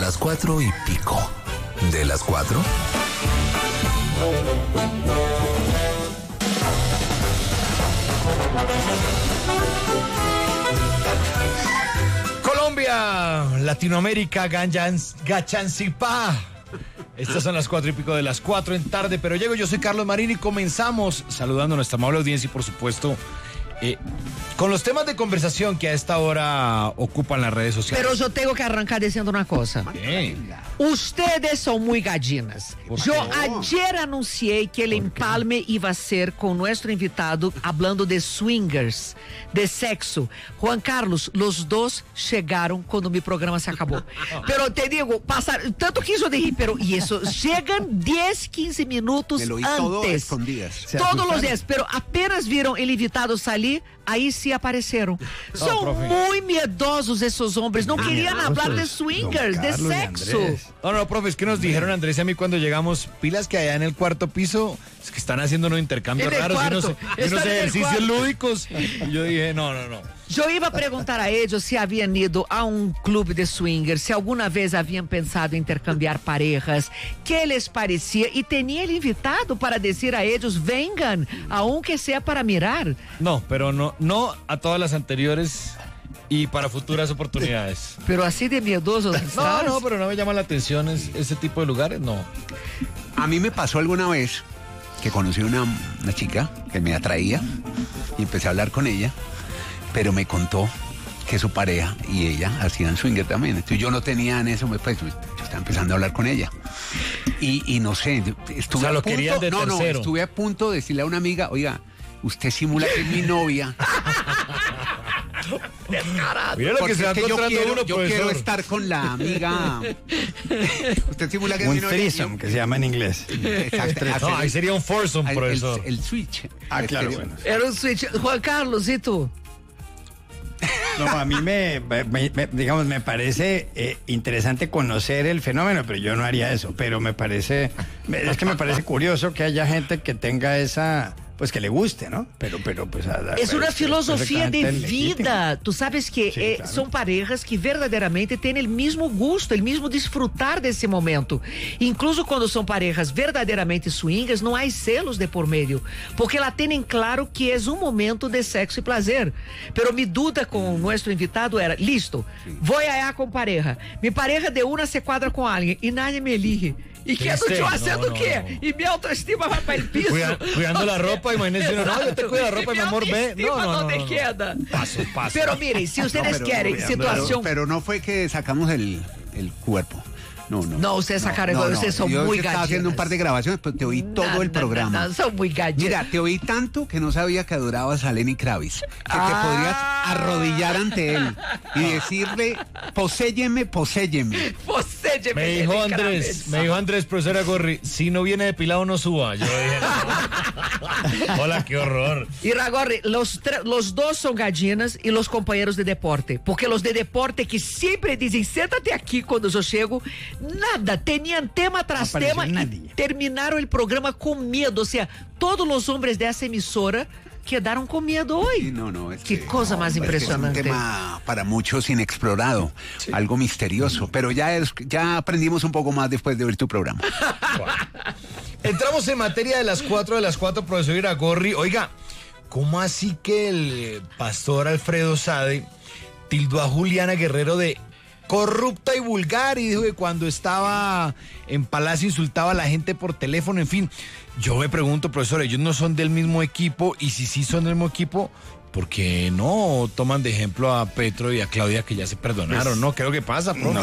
las 4:00. ¿De las 4? Colombia, Latinoamérica, Gachancipá. Estas son las 4:00 de las 4 en tarde, pero llego, yo soy Carlos Marín y comenzamos saludando a nuestra amable audiencia y por supuesto con los temas de conversación que a esta hora ocupan las redes sociales. Pero yo tengo que arrancar diciendo una cosa. Bien. Ustedes son muy gallinas. Yo ayer anuncié que el empalme iba a ser con nuestro invitado hablando de swingers, de sexo. Juan Carlos, los dos llegaron cuando mi programa se acabó. Pero te digo, pasaron, tanto que yo dije, pero y eso, llegan 10, 15 minutos Me lo oí antes. todo escondidas. Todos los días, pero apenas vieron el invitado salir, ahí sí aparecieron. Son muy miedosos esos hombres, no querían hablar de swingers, de sexo. No, profe, es que nos dijeron Andrés y a mí cuando llegamos, pilas que allá en el cuarto piso, es que están haciendo unos intercambios raros y unos ejercicios lúdicos. Y yo dije, no. Yo iba a preguntar a ellos si habían ido a un club de swingers, si alguna vez habían pensado en intercambiar parejas, qué les parecía, y tenía el invitado para decir a ellos, vengan, aunque sea para mirar. No, pero no a todas las anteriores y para futuras oportunidades. Pero así de miedosos. No, pero no me llama la atención ese tipo de lugares, no. A mí me pasó alguna vez que conocí una chica que me atraía y empecé a hablar con ella, pero me contó que su pareja y ella hacían swinger también. Entonces yo no tenía en eso, pues yo estaba empezando a hablar con ella. Y no sé, estuve lo querían de tercero. Estuve a punto de decirle a una amiga, oiga, usted simula que es mi novia. Mira lo que se va encontrando uno, yo quiero estar con la amiga. Usted simula que es mi novia. Un threesome, que se llama en inglés. Exacto. No, ahí sería un foursome, profesor. El switch. Claro, bueno. Era un switch. Juan Carlos, ¿y tú? No, a mí me parece interesante conocer el fenómeno, pero yo no haría eso. Pero me parece curioso que haya gente que tenga esa, pues que le guste, ¿no? Pero pues es una filosofía de vida. legítimo. Tú sabes que Sí, claro. son parejas que verdaderamente tienen el mismo gusto, el mismo disfrutar de ese momento. Incluso cuando son parejas verdaderamente swingers, no hay celos de por medio, porque la tienen claro que es un momento de sexo y placer. Pero mi duda con nuestro invitado era, listo, voy allá con pareja. Mi pareja de una se cuadra con alguien y nadie me elige. ¿Y qué ando yo haciendo o qué? No. Y mi autoestima va para el piso. Cuidando la ropa, imagínense uno, no, yo te cuido la ropa, mi amor, ve. No. Queda. Paso. Pero miren, si ustedes quieren situación... Pero no fue que sacamos el cuerpo. No, ustedes sacaron igual, ustedes son muy gallinas. Estaba haciendo un par de grabaciones, pero te oí todo el programa. No, son muy gallinas. Mira, te oí tanto que no sabía que adorabas a Lenny Kravitz, que te podrías arrodillar ante él y decirle, poséyeme. Me dijo Andrés, profesora Gorri, si no viene depilado no suba. Yo dije, no. Hola, qué horror. Y Ragorri, los dos son gallinas y los compañeros de deporte, porque los de deporte que siempre dicen, siéntate aquí cuando yo llego, nada, tenían tema tras tema y terminaron el programa con miedo. O sea, todos los hombres de esa emisora quedaron con miedo hoy. Sí, Qué cosa más impresionante. Es un tema para muchos inexplorado, algo misterioso, pero ya aprendimos un poco más después de ver tu programa. Entramos en materia de las 4 de las 4, profesor Iragorri. Oiga, ¿cómo así que el pastor Alfredo Sade tildó a Juliana Guerrero de corrupta y vulgar y dijo que cuando estaba en Palacio insultaba a la gente por teléfono? En fin, yo me pregunto, profesor, ellos no son del mismo equipo, y si sí son del mismo equipo, ¿por qué no toman de ejemplo a Petro y a Claudia, que ya se perdonaron? No, creo que pasa, profe.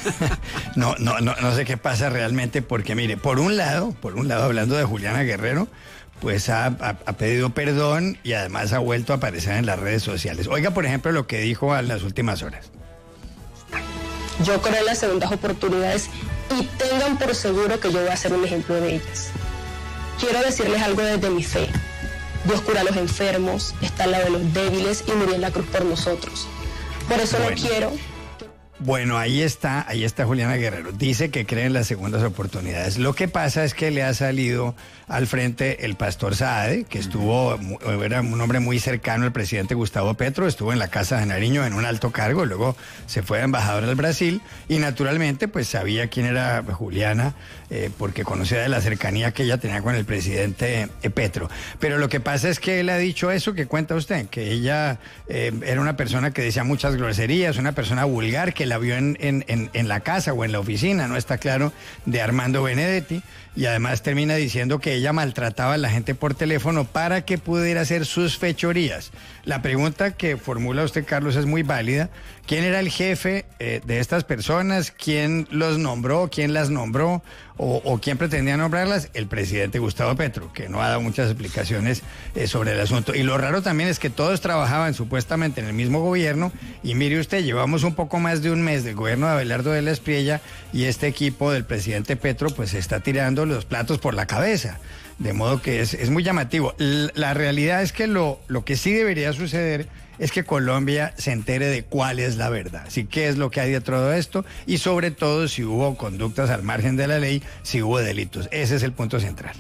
No sé qué pasa realmente, porque mire, por un lado, hablando de Juliana Guerrero, pues ha pedido perdón y además ha vuelto a aparecer en las redes sociales. Oiga, por ejemplo, lo que dijo en las últimas horas. Yo creo en las segundas oportunidades y tengan por seguro que yo voy a ser un ejemplo de ellas. Quiero decirles algo desde mi fe. Dios cura a los enfermos, está al lado de los débiles y murió en la cruz por nosotros. Por eso no quiero... Bueno, ahí está Juliana Guerrero. Dice que cree en las segundas oportunidades. Lo que pasa es que le ha salido al frente el pastor Saade, que era un hombre muy cercano al presidente Gustavo Petro, estuvo en la Casa de Nariño en un alto cargo, luego se fue embajador al Brasil y naturalmente pues sabía quién era Juliana, porque conocía de la cercanía que ella tenía con el presidente Petro. Pero lo que pasa es que él ha dicho eso que cuenta usted, que ella era una persona que decía muchas groserías, una persona vulgar, que la vio en la casa o en la oficina, no está claro, de Armando Benedetti, y además termina diciendo que ella maltrataba a la gente por teléfono para que pudiera hacer sus fechorías. La pregunta que formula usted, Carlos, es muy válida. ¿Quién era el jefe de estas personas? ¿Quién los nombró? ¿Quién las nombró? ¿O quién pretendía nombrarlas? El presidente Gustavo Petro, que no ha dado muchas explicaciones sobre el asunto. Y lo raro también es que todos trabajaban supuestamente en el mismo gobierno. Y mire usted, llevamos un poco más de un mes del gobierno de Abelardo de la Espriella y este equipo del presidente Petro pues está tirando los platos por la cabeza. De modo que es muy llamativo. La realidad es que lo que sí debería suceder es que Colombia se entere de cuál es la verdad, sí, qué es lo que hay detrás de esto y sobre todo si hubo conductas al margen de la ley, si hubo delitos. Ese es el punto central.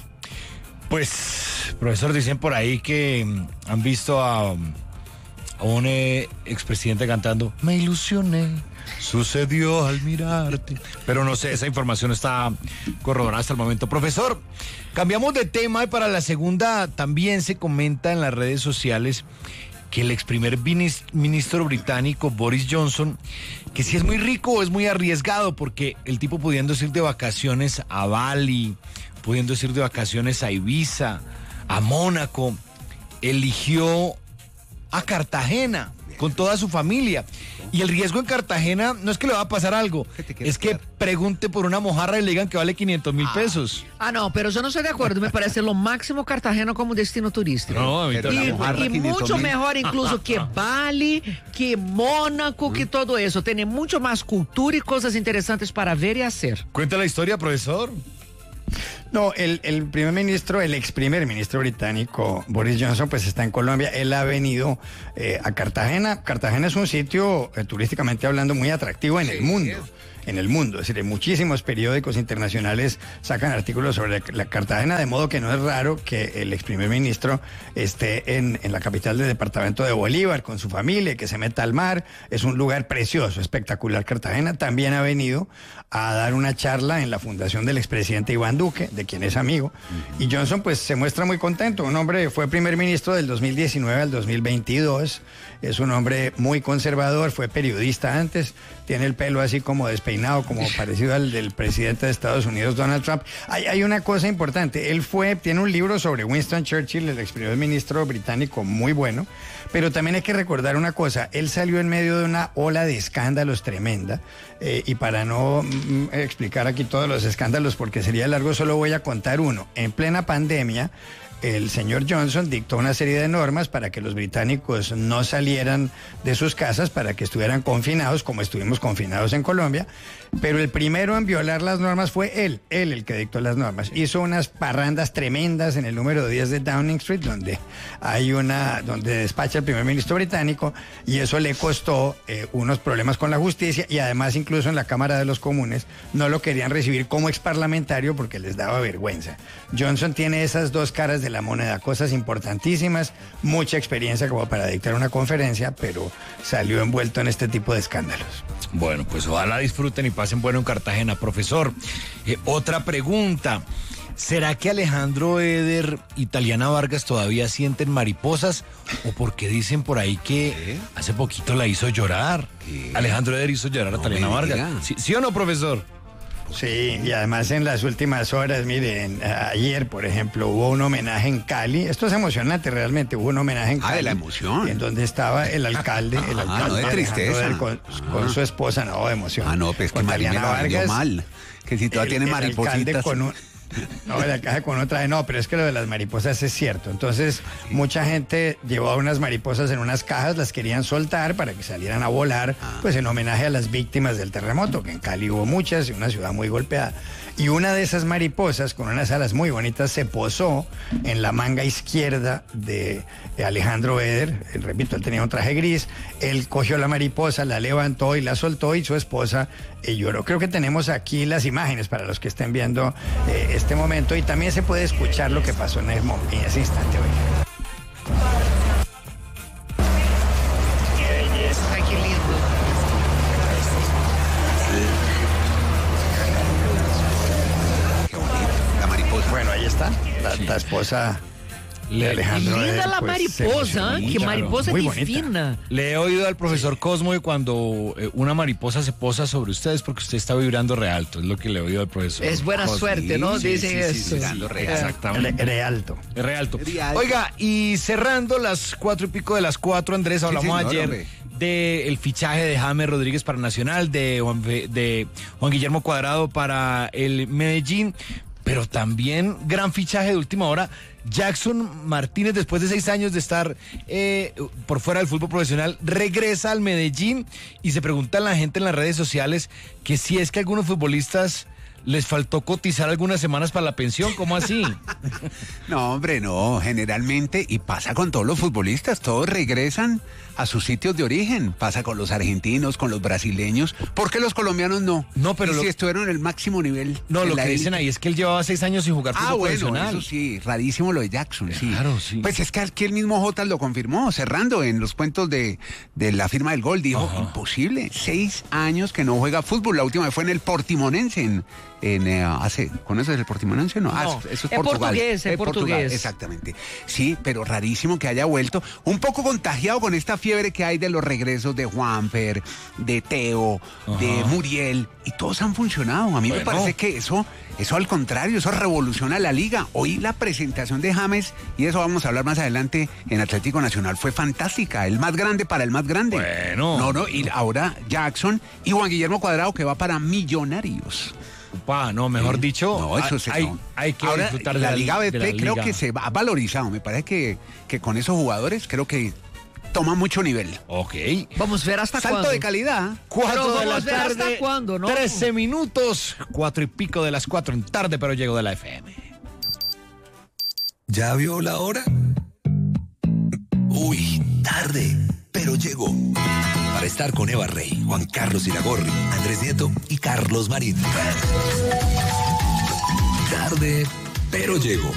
Pues, profesor, dicen por ahí que han visto a un expresidente cantando "Me ilusioné, sucedió al mirarte", pero no sé, esa información está corroborada hasta el momento. Profesor, cambiamos de tema y para la segunda también se comenta en las redes sociales que el ex primer ministro británico Boris Johnson, que si es muy rico es muy arriesgado, porque el tipo pudiendo ir de vacaciones a Bali, pudiendo ir de vacaciones a Ibiza, a Mónaco, eligió a Cartagena con toda su familia. Y el riesgo en Cartagena no es que le va a pasar algo, es que pregunte por una mojarra y le digan que vale 500,000 pesos. No, pero yo no estoy de acuerdo. Me parece lo máximo Cartagena como destino turístico. No, a mí y mucho mejor incluso que Bali, que Mónaco, que todo eso. Tiene mucho más cultura y cosas interesantes para ver y hacer. Cuenta la historia, profesor. No, el ex primer ministro británico, Boris Johnson, pues está en Colombia. Él ha venido a Cartagena. Cartagena es un sitio, turísticamente hablando, muy atractivo en el mundo. En el mundo, es decir, muchísimos periódicos internacionales sacan artículos sobre la Cartagena, de modo que no es raro que el ex primer ministro esté en la capital del departamento de Bolívar con su familia, que se meta al mar. Es un lugar precioso, espectacular Cartagena. También ha venido a dar una charla en la fundación del expresidente Iván Duque, de quien es amigo. Y Johnson pues se muestra muy contento. Un hombre fue primer ministro del 2019 al 2022. Es un hombre muy conservador, fue periodista antes, tiene el pelo así como despeinado, como parecido al del presidente de Estados Unidos, Donald Trump. Hay una cosa importante, tiene un libro sobre Winston Churchill, el ex primer ministro británico, muy bueno, pero también hay que recordar una cosa, él salió en medio de una ola de escándalos tremenda, y para no explicar aquí todos los escándalos, porque sería largo, solo voy a contar uno. En plena pandemia, el señor Johnson dictó una serie de normas para que los británicos no salieran de sus casas, para que estuvieran confinados, como estuvimos confinados en Colombia, pero el primero en violar las normas fue él el que dictó las normas. Hizo unas parrandas tremendas en el número 10 de Downing Street, donde despacha el primer ministro británico, y eso le costó unos problemas con la justicia, y además incluso en la Cámara de los Comunes no lo querían recibir como exparlamentario porque les daba vergüenza. Johnson tiene esas dos caras de la moneda, cosas importantísimas, mucha experiencia como para dictar una conferencia, pero salió envuelto en este tipo de escándalos. Bueno, pues ojalá disfruten y pasen bueno en Cartagena. Profesor, otra pregunta. ¿Será que Alejandro Eder y Taliana Vargas todavía sienten mariposas? ¿O porque dicen por ahí que hace poquito la hizo llorar? Alejandro Eder hizo llorar a Taliana Vargas. ¿Sí o no, profesor? Sí, y además en las últimas horas, miren, ayer, por ejemplo, hubo un homenaje en Cali. Esto es emocionante realmente, hubo un homenaje en Cali. De la emoción. En donde estaba el alcalde, no de tristeza. Con su esposa, no, de emoción. Pues que María me lo vendió mal. Que si todavía tiene maripositas. No, la caja con otra. No, pero es que lo de las mariposas es cierto. Entonces, mucha gente llevaba unas mariposas en unas cajas, las querían soltar para que salieran a volar, pues en homenaje a las víctimas del terremoto, que en Cali hubo muchas y una ciudad muy golpeada. Y una de esas mariposas, con unas alas muy bonitas, se posó en la manga izquierda de Alejandro Eder. Repito, él tenía un traje gris. Él cogió la mariposa, la levantó y la soltó, y su esposa lloró. Creo que tenemos aquí las imágenes para los que estén viendo este momento, y también se puede escuchar lo que pasó en ese instante. Oiga. Ay, qué lindo. La mariposa. Bueno, ahí está, la esposa de Alejandro Linda Eder, la pues, se mariposa, emocionó ¿eh? mucho, Que claro, mariposa muy divina. bonita. Le he oído al profesor Cosmo que cuando una mariposa se posa sobre usted es porque usted está vibrando re alto. Es lo que le he oído al profesor. Es buena Cosmo. suerte, ¿no? Sí, Dicen sí, sí, eso. vibrando re alto. Exactamente. Re alto. Es re alto. Re alto. Oiga, y cerrando las 4:00 de las 4, Andrés, hablamos señor, ayer hombre. del fichaje de James Rodríguez para Nacional, de Juan Guillermo Cuadrado para el Medellín, pero también gran fichaje de última hora. Jackson Martínez, después de 6 años de estar por fuera del fútbol profesional, regresa al Medellín, y se pregunta a la gente en las redes sociales que si es que a algunos futbolistas les faltó cotizar algunas semanas para la pensión. ¿Cómo así? No, hombre, no, generalmente, y pasa con todos los futbolistas, todos regresan a sus sitios de origen, pasa con los argentinos, con los brasileños, ¿por qué los colombianos no? No, pero ¿Y lo- si estuvieron en el máximo nivel? No, en lo la que dicen élite? ahí es que él llevaba 6 años sin jugar fútbol Bueno, profesional. eso sí, rarísimo lo de Jackson, sí. Claro, sí. Pues es que aquí el mismo Jota lo confirmó, cerrando en los cuentos de la firma del gol, dijo, Ajá. imposible, 6 años que no juega fútbol, la última vez fue en el Portimonense, ¿conoces el Portimonense? No, No, eso es en Portugal. portugués, en Portugal, portugués. exactamente. Sí, pero rarísimo que haya vuelto, un poco contagiado con esta fiebre que hay de los regresos de Juanfer, de Teo, de Ajá. Muriel, y todos han funcionado. A mí me Bueno. parece que eso al contrario, eso revoluciona la liga. Hoy la presentación de James, y eso vamos a hablar más adelante en Atlético Nacional, fue fantástica, el más grande para el más grande. Bueno. No, y ahora Jackson y Juan Guillermo Cuadrado, que va para Millonarios. Upa, no, mejor dicho, No, eso sí, hay, no. hay que Ahora, disfrutar de la Liga de Betplay creo liga. que se ha valorizado. Me parece que con esos jugadores creo que toma mucho nivel. Ok. Vamos a ver hasta Salto cuándo. de calidad. 4 Pero de la vamos a ver hasta tarde, cuándo, ¿no? 13 minutos, 4:00 de las 4 en tarde, pero llego de la FM. ¿Ya vio la hora? Uy, tarde, pero llegó. Para estar con Eva Rey, Juan Carlos Iragorri, Andrés Nieto y Carlos Marín. Tarde, pero llegó.